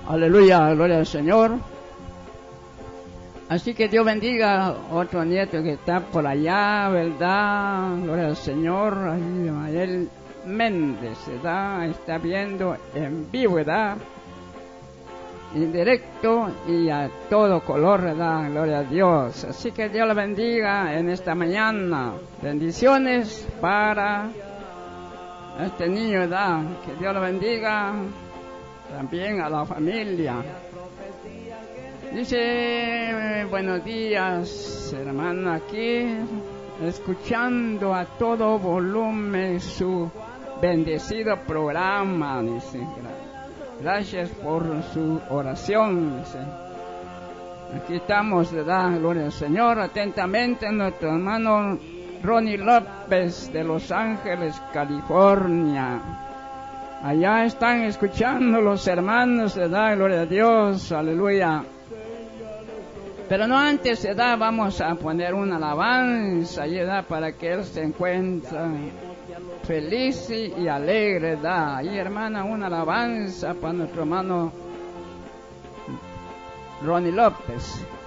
Aleluya, gloria al Señor. Así que Dios bendiga otro nieto que está por allá, ¿verdad? Gloria al Señor. Ahí Mael Méndez, ¿verdad? Está viendo en vivo, ¿verdad? En directo y a todo color, ¿verdad? Gloria a Dios. Así que Dios le bendiga en esta mañana. Bendiciones para este niño, ¿verdad? Que Dios le bendiga también a la familia. Dice, buenos días, hermano, aquí, escuchando a todo volumen su bendecido programa, dice. Gracias por su oración, dice. Aquí estamos, ¿verdad? Gloria al Señor. Atentamente, nuestro hermano Ronnie López de Los Ángeles, California. Allá están escuchando los hermanos, ¿verdad? Gloria a Dios, aleluya. Pero no antes, ¿verdad? Vamos a poner una alabanza, ¿verdad? Para que él se encuentre feliz y alegre, ¿verdad? Ahí, hermana, una alabanza para nuestro hermano Ronnie López.